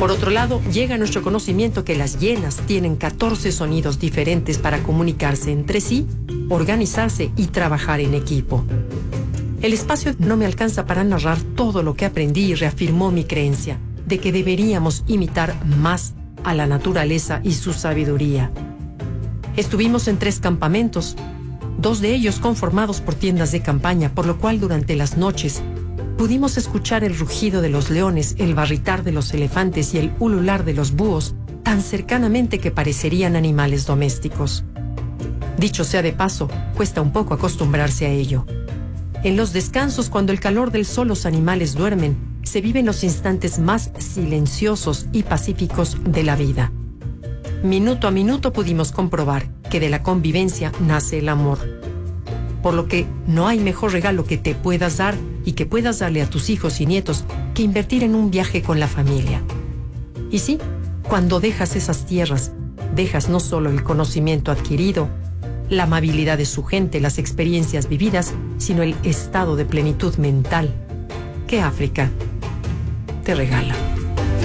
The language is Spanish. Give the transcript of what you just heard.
Por otro lado, llega a nuestro conocimiento que las hienas tienen 14 sonidos diferentes para comunicarse entre sí, organizarse y trabajar en equipo. El espacio no me alcanza para narrar todo lo que aprendí y reafirmó mi creencia de que deberíamos imitar más a la naturaleza y su sabiduría. Estuvimos en 3 campamentos, 2 de ellos conformados por tiendas de campaña, por lo cual durante las noches pudimos escuchar el rugido de los leones, el barritar de los elefantes y el ulular de los búhos tan cercanamente que parecerían animales domésticos. Dicho sea de paso, cuesta un poco acostumbrarse a ello. En los descansos, cuando el calor del sol los animales duermen, se viven los instantes más silenciosos y pacíficos de la vida. Minuto a minuto pudimos comprobar que de la convivencia nace el amor. Por lo que no hay mejor regalo que te puedas dar y que puedas darle a tus hijos y nietos que invertir en un viaje con la familia. Y sí, cuando dejas esas tierras, dejas no solo el conocimiento adquirido, la amabilidad de su gente, las experiencias vividas, sino el estado de plenitud mental que África te regala.